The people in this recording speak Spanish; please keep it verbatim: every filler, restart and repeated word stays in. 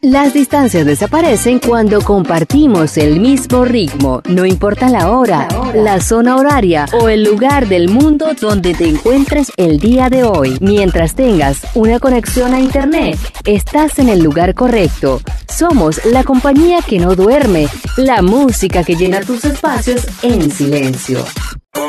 Las distancias desaparecen cuando compartimos el mismo ritmo, no importa la hora, la hora, la zona horaria o el lugar del mundo donde te encuentres el día de hoy. Mientras tengas una conexión a internet, estás en el lugar correcto. Somos la compañía que no duerme, la música que llena tus espacios en silencio.